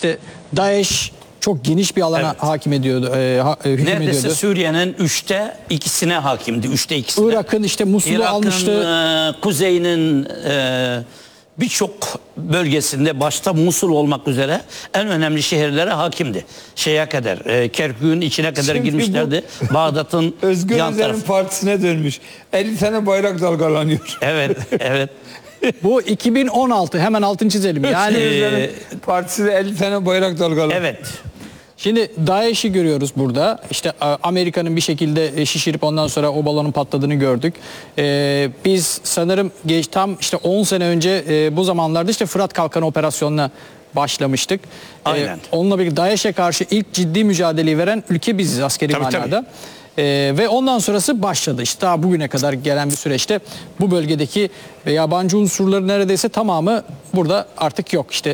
işte DAEŞ çok geniş bir alana hakim ediyordu, hüküm Neredeyse ediyordu. Suriye'nin 2'sine hakimdi. 2'sine. Irak'ın işte Musul'u almıştı. Irak'ın kuzeyinin birçok bölgesinde, başta Musul olmak üzere en önemli şehirlere hakimdi. Şeye kadar, Kerkük'ün içine kadar Şimdi girmişlerdi. Bağdat'ın Özgür yan Özel'in tarafı. partisine dönmüş. 50 tane bayrak dalgalanıyor. Evet, evet. Bu 2016, hemen altını çizelim. Yani Özgür Özel'in partisinde 50 tane bayrak dalgalanıyor. Evet. şimdi DAEŞ'i görüyoruz burada. İşte Amerika'nın bir şekilde şişirip ondan sonra o balonun patladığını gördük. Biz sanırım tam işte 10 sene önce bu zamanlarda işte Fırat Kalkanı operasyonuna başlamıştık. Aynen. Onunla birlikte DAEŞ'e karşı ilk ciddi mücadeleyi veren ülke biziz askeri Tabii, manada. Ve ondan sonrası başladı. İşte daha bugüne kadar gelen bir süreçte bu bölgedeki yabancı unsurların neredeyse tamamı burada artık yok. İşte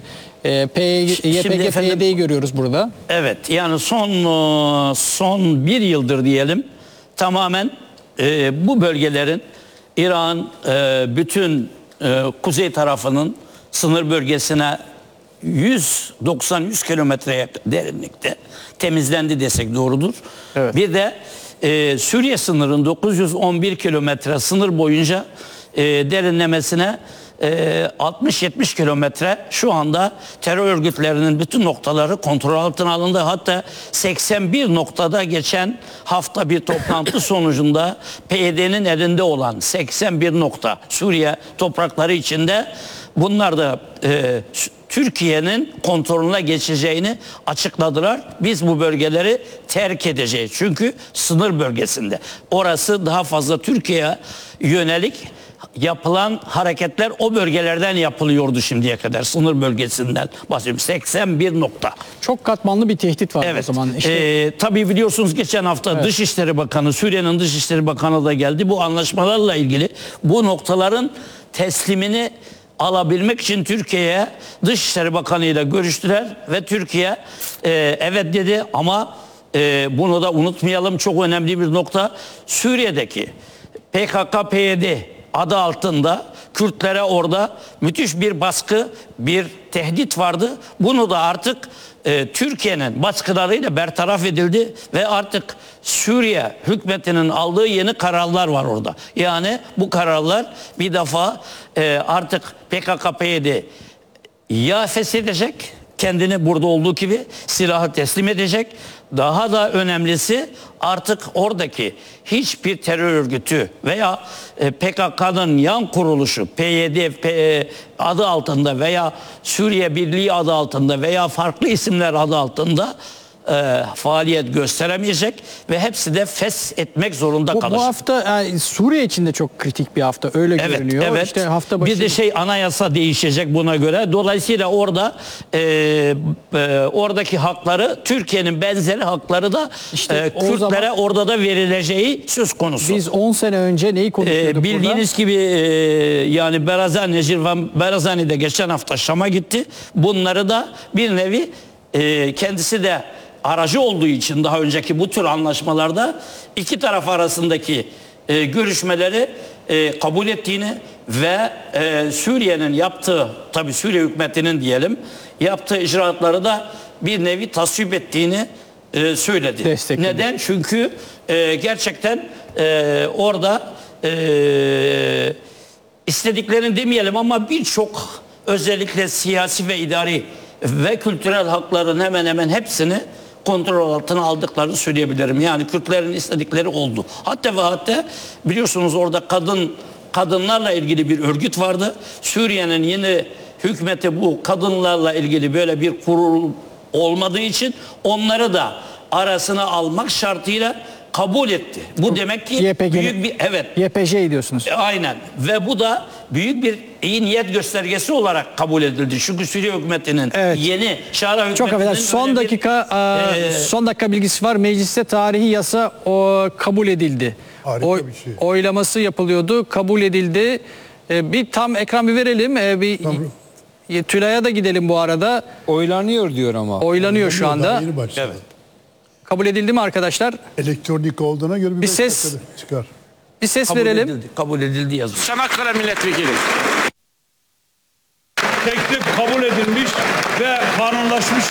YPG, PYD'yi görüyoruz burada. Evet, yani son bir yıldır diyelim tamamen bu bölgelerin İran bütün kuzey tarafının sınır bölgesine 190-100 kilometreye derinlikte temizlendi desek doğrudur. Evet. Bir de Suriye sınırın 911 kilometre sınır boyunca derinlemesine 60-70 kilometre şu anda terör örgütlerinin bütün noktaları kontrol altına alındı. Hatta 81 noktada geçen hafta bir toplantı sonucunda PYD'nin elinde olan 81 nokta Suriye toprakları içinde, bunlar da Türkiye'nin kontrolüne geçeceğini açıkladılar. Biz bu bölgeleri terk edeceğiz. Çünkü sınır bölgesinde. Orası daha fazla Türkiye'ye yönelik yapılan hareketler o bölgelerden yapılıyordu şimdiye kadar. Sınır bölgesinden bahsediyorum. 81 nokta. Çok katmanlı bir tehdit var Evet. o zaman. Tabii biliyorsunuz geçen hafta Dışişleri Bakanı, Suriye'nin Dışişleri Bakanı da geldi. Bu anlaşmalarla ilgili bu noktaların teslimini alabilmek için Türkiye'ye Dışişleri Bakanı ile görüştüler ve Türkiye evet dedi ama bunu da unutmayalım, çok önemli bir nokta. Suriye'deki PKK-PYD adı altında Kürtlere orada müthiş bir baskı, bir tehdit vardı. Bunu da artık Türkiye'nin baskılarıyla bertaraf edildi ve artık Suriye hükümetinin aldığı yeni kararlar var orada. Yani bu kararlar bir defa artık PKK-PYD ya feshedecek, kendini burada olduğu gibi silahı teslim edecek. Daha da önemlisi artık oradaki hiçbir terör örgütü veya PKK'nın yan kuruluşu PYD adı altında veya Suriye Birliği adı altında veya farklı isimler adı altında faaliyet gösteremeyecek ve hepsi de feshetmek zorunda kalacak. Bu hafta Suriye için de çok kritik bir hafta, öyle görünüyor. Evet. İşte hafta başı... Bir de anayasa değişecek buna göre. Dolayısıyla orada oradaki hakları, Türkiye'nin benzeri hakları da İşte o Kürtlere zaman orada da verileceği söz konusu. biz 10 sene önce neyi konuşuyorduk Bildiğiniz gibi yani Barazani, Necirvan Barazani de geçen hafta Şam'a gitti. Bunları da bir nevi kendisi de aracı olduğu için daha önceki bu tür anlaşmalarda iki taraf arasındaki görüşmeleri kabul ettiğini ve Suriye'nin yaptığı, tabii Suriye hükümetinin diyelim, yaptığı icraatları da bir nevi tasvip ettiğini söyledi. Destekledi. Neden? Çünkü gerçekten orada istediklerini demeyelim ama birçok özellikle siyasi ve idari ve kültürel hakların hemen hemen hepsini kontrol altına aldıklarını söyleyebilirim. Yani Kürtlerin istedikleri oldu. Hatta ve hatta biliyorsunuz orada kadınlarla ilgili bir örgüt vardı. Suriye'nin yeni hükümeti bu kadınlarla ilgili böyle bir kurul olmadığı için onları da arasına almak şartıyla kabul etti. Bu demek ki büyük bir YPJ diyorsunuz. Aynen. Ve bu da büyük bir iyi niyet göstergesi olarak kabul edildi. Çünkü Suriye hükümetinin yeni Şara hükümetinin çok affedersiniz. Son dakika bilgisi var. Mecliste tarihi yasa kabul edildi. Harika bir şey. Oylaması yapılıyordu. Kabul edildi. Bir tam ekran bir verelim. Tülay'a da gidelim bu arada. Oylanıyor diyor ama. Oylanıyor şu anda. Yeni başladı. Evet. Kabul edildi mi arkadaşlar? Elektronik olduğuna göre bir ses çıkar. Bir ses verelim. Kabul edildi yazıyor. Çanakkale Milletvekili. Teklif kabul edilmiş ve kanunlaşmış